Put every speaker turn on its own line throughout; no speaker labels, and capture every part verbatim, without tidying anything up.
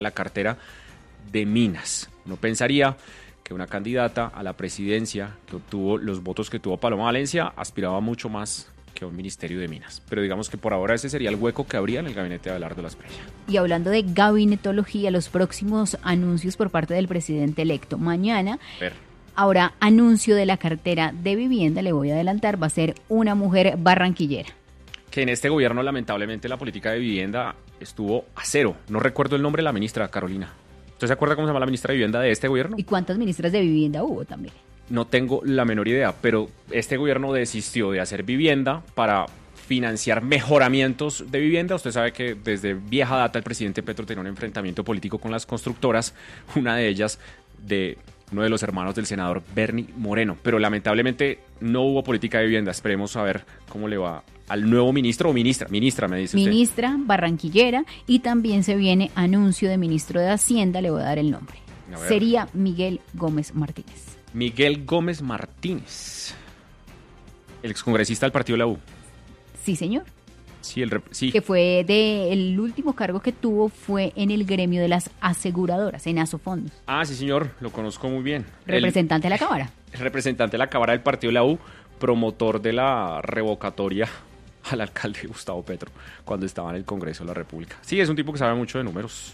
la cartera de Minas. Uno pensaría que una candidata a la presidencia que obtuvo los votos que tuvo Paloma Valencia aspiraba mucho más que a un ministerio de Minas. Pero digamos que por ahora ese sería el hueco que habría en el gabinete de Abelardo Lasprilla.
Y hablando de gabinetología, los próximos anuncios por parte del presidente electo. Mañana habrá anuncio de la cartera de vivienda, le voy a adelantar, va a ser una mujer barranquillera.
Que en este gobierno lamentablemente la política de vivienda estuvo a cero. No recuerdo el nombre de la ministra, Carolina. ¿Usted se acuerda cómo se llama la ministra de vivienda de este gobierno?
¿Y cuántas ministras de vivienda hubo también?
No tengo la menor idea, pero este gobierno desistió de hacer vivienda para financiar mejoramientos de vivienda. Usted sabe que desde vieja data el presidente Petro tenía un enfrentamiento político con las constructoras, una de ellas de uno de los hermanos del senador Bernie Moreno, pero lamentablemente no hubo política de vivienda. Esperemos a ver cómo le va al nuevo ministro o ministra, ministra me dice usted.
Ministra barranquillera, y también se viene anuncio de ministro de Hacienda, le voy a dar el nombre. Sería Miguel Gómez Martínez.
Miguel Gómez Martínez, el excongresista del partido de la U.
Sí, señor.
Sí, el sí.
Que fue de el último cargo que tuvo fue en el gremio de las aseguradoras, en Asofondos.
Ah, sí, señor, lo conozco muy bien.
Representante el, de la Cámara.
Representante de la Cámara del partido de la U, promotor de la revocatoria al alcalde Gustavo Petro cuando estaba en el Congreso de la República. Sí, es un tipo que sabe mucho de números.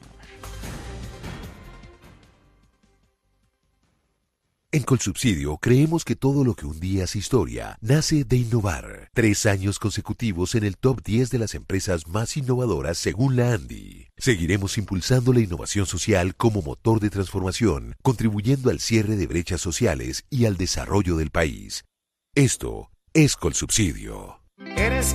En Colsubsidio creemos que todo lo que un día es historia nace de innovar. Tres años consecutivos en el top diez de las empresas más innovadoras según la ANDI. Seguiremos impulsando la innovación social como motor de transformación, contribuyendo al cierre de brechas sociales y al desarrollo del país. Esto es Colsubsidio.
Eres